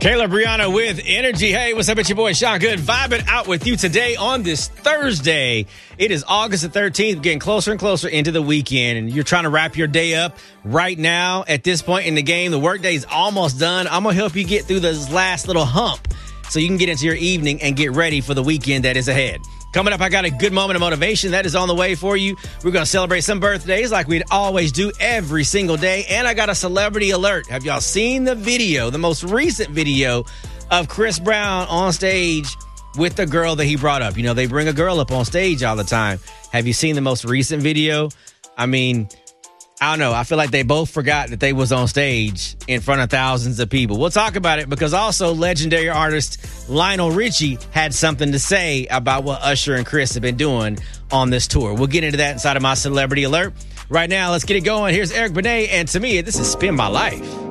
Kayla Brianna with Energy. Hey, what's up? It's your boy Sean Good, vibing out with you today on this Thursday. It is August the 13th, getting closer and closer into the weekend, and you're trying to wrap your day up right now. At this point in the game, the workday is almost done. I'm going to help you get through this last little hump so you can get into your evening and get ready for the weekend that is ahead. Coming up, I got a good moment of motivation that is on the way for you. We're going to celebrate some birthdays like we'd always do every single day. And I got a celebrity alert. Have y'all seen the video, the most recent video of Chris Brown on stage with the girl that he brought up? You know, they bring a girl up on stage all the time. Have you seen the most recent video? I mean, I don't know. I feel like they both forgot that they was on stage in front of thousands of people. We'll talk about it because also legendary artist Lionel Richie had something to say about what Usher and Chris have been doing on this tour. We'll get into that inside of my Celebrity Alert. Right now, let's get it going. Here's Eric Benet, and to me, this is Spin My Life.